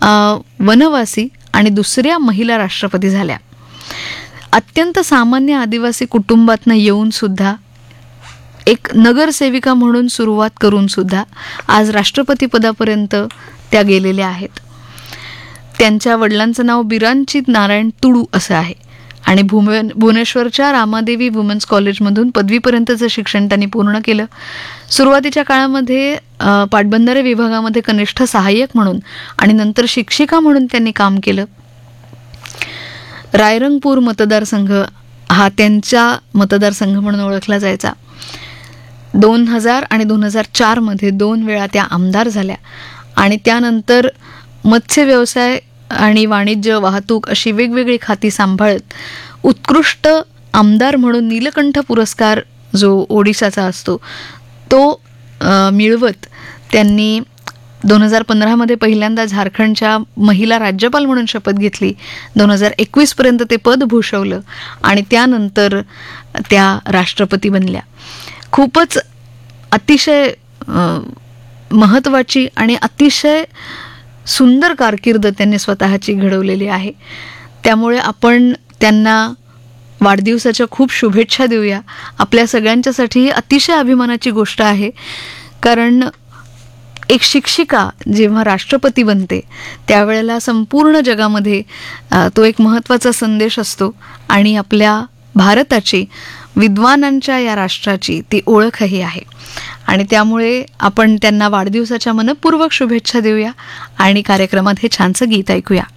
वनवासी आणि दुसऱ्या महिला राष्ट्रपती झाल्या. अत्यंत सामान्य आदिवासी कुटुंबातनं येऊन सुद्धा, एक नगरसेविका म्हणून सुरुवात करून सुद्धा आज राष्ट्रपती पदापर्यंत त्या गेलेल्या आहेत. त्यांच्या वडिलांचं नाव बिरांचित नारायण तुडू असं आहे आणि भुवनेश्वरच्या रामादेवी वुमेन्स कॉलेजमधून पदवीपर्यंतचं शिक्षण त्यांनी पूर्ण केलं. सुरुवातीच्या काळामध्ये पाटबंधारे विभागामध्ये कनिष्ठ सहाय्यक म्हणून आणि नंतर शिक्षिका म्हणून त्यांनी काम केलं. रायरंगपूर मतदारसंघ हा त्यांचा मतदारसंघ म्हणून ओळखला जायचा. 2000 आणि 2004 मध्ये 2 वेळा त्या आमदार झाल्या आणि त्यानंतर मत्स्य व्यवसाय आणि वाणिज्य, वाहतूक अशी वेगवेगळी खाती सांभाळत उत्कृष्ट आमदार म्हणून नीलकंठ पुरस्कार जो ओडिशाचा असतो तो मिळवत त्यांनी 2015 मध्ये पहिल्यांदा झारखंडच्या महिला राज्यपाल म्हणून शपथ घेतली. 2021 पर्यंत ते पद भूषवलं आणि त्यानंतर त्या राष्ट्रपती बनल्या. खूपच अतिशय महत्त्वाची आणि अतिशय सुंदर कारकीर्द त्यांनी स्वतःची घडवलेली आहे. त्यामुळे आपण त्यांना वाढदिवसाच्या खूप शुभेच्छा देऊया. आपल्या सगळ्यांच्यासाठी ही अतिशय अभिमानाची गोष्ट आहे, कारण एक शिक्षिका जेव्हा राष्ट्रपती बनते त्यावेळेला संपूर्ण जगामध्ये तो एक महत्त्वाचा संदेश असतो आणि आपल्या भारताची, विद्वानांच्या या राष्ट्राची ती ओळखही आहे. आणि त्यामुळे आपण त्यांना वाढदिवसाच्या मनपूर्वक शुभेच्छा देऊया आणि कार्यक्रमात हे छानसं गीत ऐकूया.